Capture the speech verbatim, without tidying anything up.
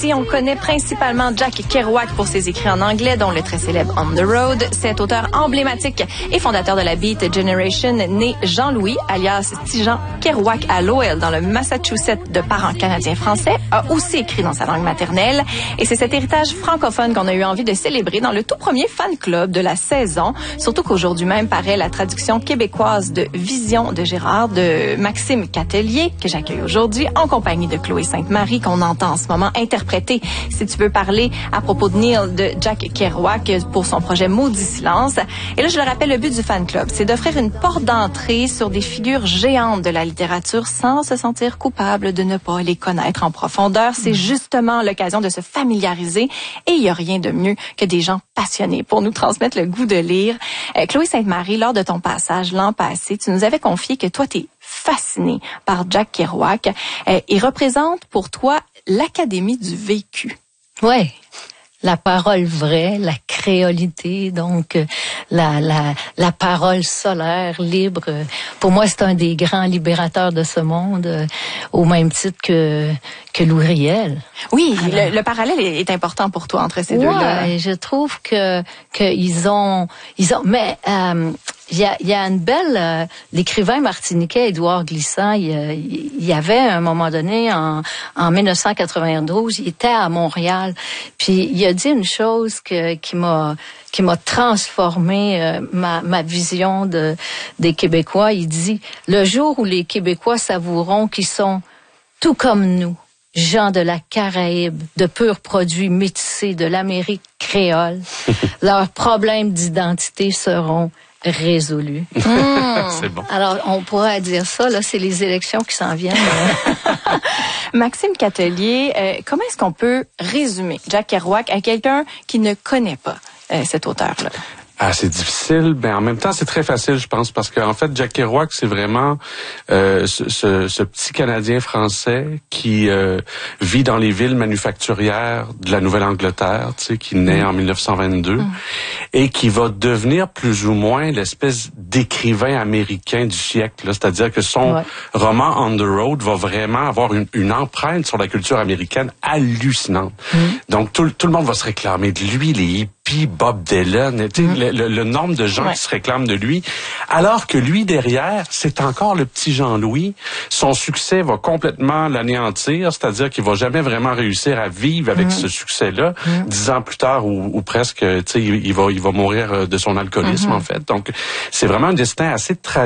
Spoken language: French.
Ici, on connaît principalement Jack Kerouac pour ses écrits en anglais, dont le très célèbre On the Road. Cet auteur emblématique et fondateur de la Beat Generation, né Jean-Louis, alias Tijan Kerouac à Lowell, dans le Massachusetts, de parents canadiens-français, a aussi écrit dans sa langue maternelle. Et c'est cet héritage francophone qu'on a eu envie de célébrer dans le tout premier fan club de la saison. Surtout qu'aujourd'hui même paraît la traduction québécoise de Vision de Gérard de Maxime Catelier, que j'accueille aujourd'hui en compagnie de Chloé Sainte-Marie, qu'on entend en ce moment interpréter, si tu veux parler à propos de Neil, de Jack Kerouac pour son projet Maudit Silence. Et là, je le rappelle, le but du fan club, c'est d'offrir une porte d'entrée sur des figures géantes de la littérature sans se sentir coupable de ne pas les connaître en profondeur. C'est justement l'occasion de se familiariser et il n'y a rien de mieux que des gens passionnés pour nous transmettre le goût de lire. Euh, Chloé Sainte-Marie, lors de ton passage l'an passé, tu nous avais confié que toi, t'es fascinée par Jack Kerouac. Euh, il représente pour toi l'Académie du vécu. Ouais. La parole vraie, la créolité, donc euh, la, la, la parole solaire, libre. Pour moi, c'est un des grands libérateurs de ce monde, euh, au même titre que que Louis Riel. Oui, le, le parallèle est, est important pour toi entre ces ouais, deux-là. Ouais, je trouve que qu'ils ont, ils ont, mais euh, il y a, il y a une belle, euh, l'écrivain martiniquais Édouard Glissant, il, il y avait à un moment donné en en dix-neuf cent quatre-vingt-douze, il était à Montréal, puis il a dit une chose que qui m'a qui m'a transformé euh, ma ma vision de des Québécois. Il dit: le jour où les Québécois savoureront qu'ils sont tout comme nous, gens de la Caraïbe, de purs produits métissés de l'Amérique créole, leurs problèmes d'identité seront résolus. Mmh. C'est bon. Alors, on pourrait dire ça, là, c'est les élections qui s'en viennent. Maxime Catelier, euh, comment est-ce qu'on peut résumer Jack Kerouac à quelqu'un qui ne connaît pas euh, cet auteur-là? Ah, c'est difficile, mais en même temps, c'est très facile, je pense, parce qu'en fait, Jack Kerouac, c'est vraiment euh, ce, ce, ce petit Canadien français qui euh, vit dans les villes manufacturières de la Nouvelle-Angleterre, tu sais, qui naît mmh. en dix-neuf cent vingt-deux, mmh. et qui va devenir plus ou moins l'espèce d'écrivain américain du siècle. Là. C'est-à-dire que son ouais. roman On the Road va vraiment avoir une, une empreinte sur la culture américaine hallucinante. Mmh. Donc, tout, tout le monde va se réclamer de lui, les hippies, Bob Dylan, tu sais, mmh. le, le, le nombre de gens ouais. qui se réclament de lui, alors que lui, derrière, c'est encore le petit Jean-Louis. Son succès va complètement l'anéantir, c'est-à-dire qu'il va jamais vraiment réussir à vivre avec mmh. ce succès-là. Mmh. Dix ans plus tard, ou, ou presque, tu sais, il, il va, il va mourir de son alcoolisme, mmh. en fait. Donc, c'est vraiment un destin assez tragique.